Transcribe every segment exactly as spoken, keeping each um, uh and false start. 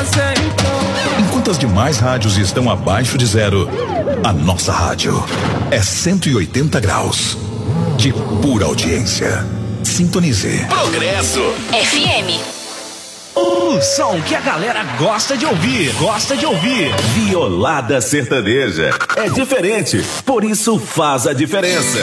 Enquanto as demais rádios estão abaixo de zero, a nossa rádio é cento e oitenta graus de pura audiência. Sintonize. Progresso F M. O som que a galera gosta de ouvir, gosta de ouvir. Violada sertaneja. É diferente, por isso faz a diferença.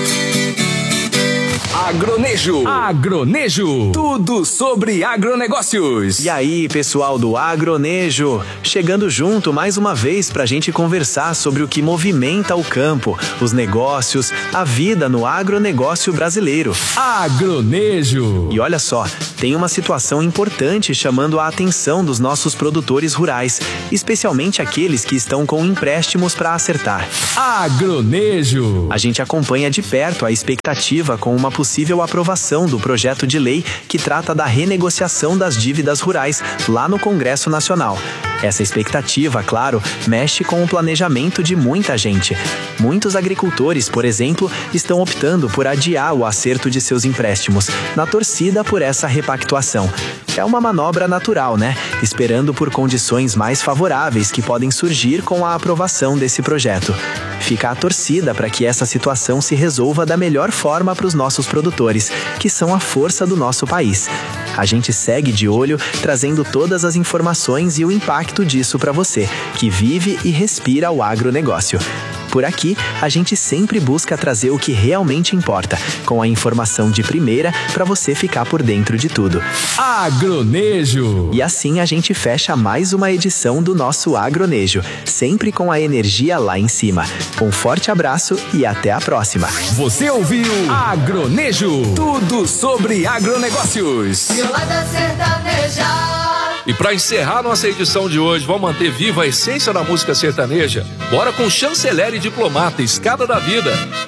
Agronejo. Agronejo. Tudo sobre agronegócios. E aí, pessoal do Agronejo, chegando junto mais uma vez pra gente conversar sobre o que movimenta o campo, os negócios, a vida no agronegócio brasileiro. Agronejo. E olha só, tem uma situação importante chamando a atenção dos nossos produtores rurais, especialmente aqueles que estão com empréstimos para acertar. Agronejo. A gente acompanha de perto a expectativa com uma possível aprovação do projeto de lei que trata da renegociação das dívidas rurais lá no Congresso Nacional. Essa expectativa, claro, mexe com o planejamento de muita gente. Muitos agricultores, por exemplo, estão optando por adiar o acerto de seus empréstimos, na torcida por essa repactuação. É uma manobra natural, né? Esperando por condições mais favoráveis que podem surgir com a aprovação desse projeto. Fica a torcida para que essa situação se resolva da melhor forma para os nossos produtores, que são a força do nosso país. A gente segue de olho, trazendo todas as informações e o impacto disso para você, que vive e respira o agronegócio. Por aqui, a gente sempre busca trazer o que realmente importa, com a informação de primeira para você ficar por dentro de tudo. Agronejo. E assim a gente fecha mais uma edição do nosso Agronejo, sempre com a energia lá em cima. Um forte abraço e até a próxima. Você ouviu Agronejo, tudo sobre agronegócios. Violada sertaneja. E para encerrar nossa edição de hoje, vamos manter viva a essência da música sertaneja. Bora com Chanceler e Diplomata, Escada da Vida.